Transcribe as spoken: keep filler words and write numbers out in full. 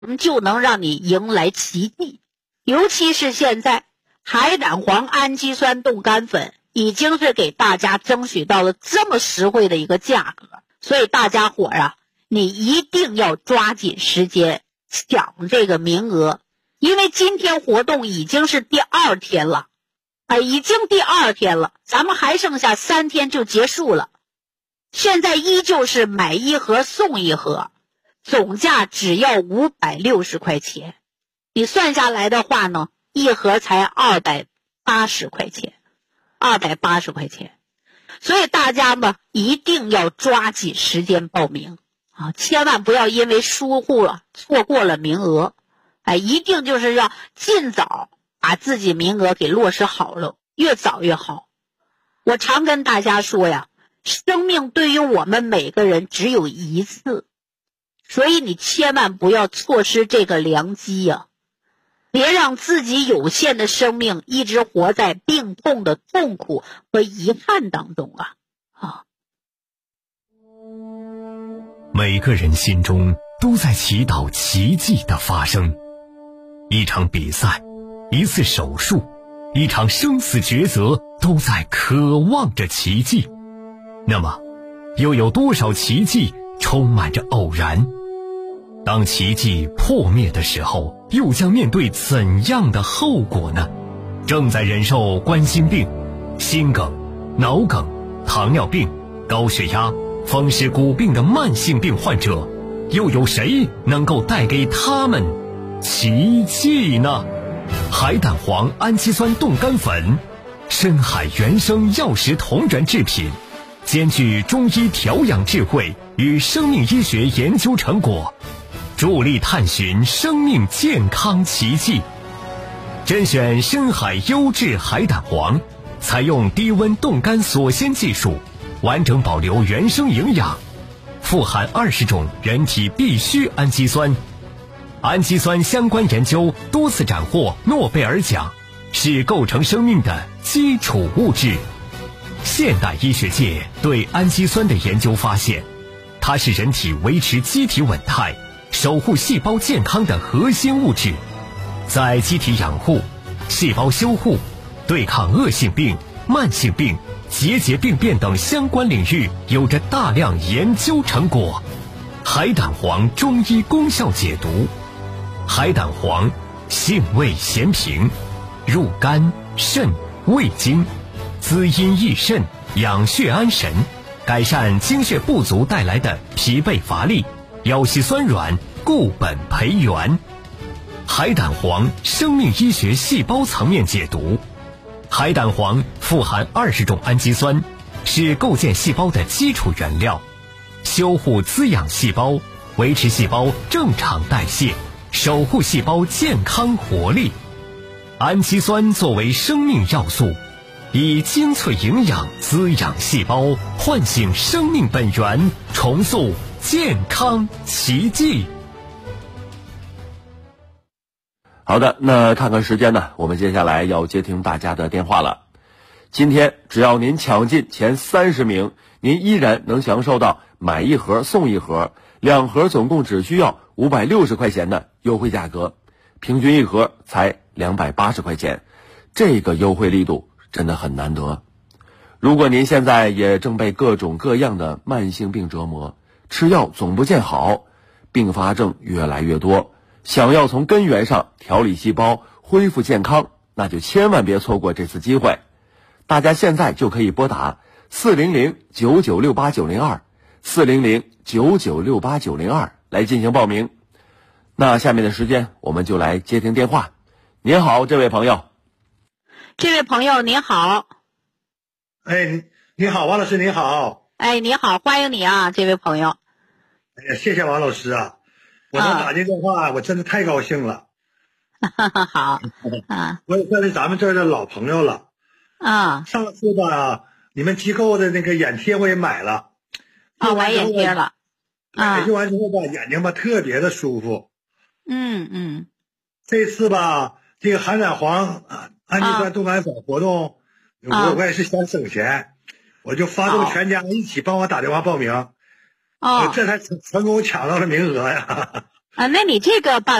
就能让你迎来奇迹。尤其是现在海胆黄氨基酸冻干粉已经是给大家争取到了这么实惠的一个价格，所以大家伙啊，你一定要抓紧时间抢这个名额，因为今天活动已经是第二天了，啊，已经第二天了，咱们还剩下三天就结束了。现在依旧是买一盒送一盒，总价只要五百六十块钱，你算下来的话呢，一盒才二百八十块钱，二百八十块钱。所以大家嘛，一定要抓紧时间报名啊，千万不要因为疏忽了错过了名额。哎，一定就是要尽早把自己名额给落实好了，越早越好。我常跟大家说呀，生命对于我们每个人只有一次，所以你千万不要错失这个良机呀，别让自己有限的生命一直活在病痛的痛苦和遗憾当中啊！啊， 每个人心中都在祈祷奇迹的发生。一场比赛，一次手术，一场生死抉择，都在渴望着奇迹。那么，又有多少奇迹充满着偶然？当奇迹破灭的时候，又将面对怎样的后果呢？正在忍受冠心病、心梗、脑梗、糖尿病、高血压、风湿骨病的慢性病患者，又有谁能够带给他们奇迹呢？海胆黄氨基酸冻干粉，深海原生药食同源制品，兼具中医调养智慧与生命医学研究成果，助力探寻生命健康奇迹。甄选深海优质海胆黄，采用低温冻干锁鲜技术，完整保留原生营养，富含二十种人体必需氨基酸。氨基酸相关研究多次斩获诺贝尔奖，是构成生命的基础物质。现代医学界对氨基酸的研究发现，它是人体维持机体稳态、守护细胞健康的核心物质，在机体养护、细胞修护、对抗恶性病、慢性病、结节病变等相关领域有着大量研究成果。海胆黄中医功效解读：海胆黄性味咸平，入肝、肾、胃经，滋阴益肾，养血安神，改善精血不足带来的疲惫乏力、腰膝酸软，固本培元。海胆黄生命医学细胞层面解读：海胆黄富含二十种氨基酸，是构建细胞的基础原料，修护滋养细胞，维持细胞正常代谢，守护细胞健康活力。氨基酸作为生命要素，以精粹营养滋养细胞，唤醒生命本源，重塑健康奇迹。 好的，那看看时间呢，我们接下来要接听大家的电话了。今天只要您抢进前三十名，您依然能享受到买一盒送一盒，两盒总共只需要五百六十块钱的优惠价格，平均一盒才两百八十块钱，这个优惠力度真的很难得。如果您现在也正被各种各样的慢性病折磨，吃药总不见好，并发症越来越多，想要从根源上调理细胞，恢复健康，那就千万别错过这次机会。大家现在就可以拨打四零零九九六八九零二 四零零九九六八九零二来进行报名。那下面的时间我们就来接听电话。您好，这位朋友。 这位朋友您好。 哎，你好，王老师您好。 哎，你好，欢迎你啊，这位朋友。 哎呀，谢谢王老师啊，我能打这电话、啊、我真的太高兴了。 好啊， 我也算是咱们这儿的老朋友了。 啊， 上次吧，你们机构的那个眼贴我也买了， 啊，买眼贴了， 啊，用完之后吧，眼睛吧特别的舒服。 嗯嗯， 这次吧，这个海胆黄氨基酸冻干粉活动， 啊、 我我也是想省钱，我就发动全家一起帮我打电话报名， 哦， 这才成成功抢到了名额呀。 啊，那你这个办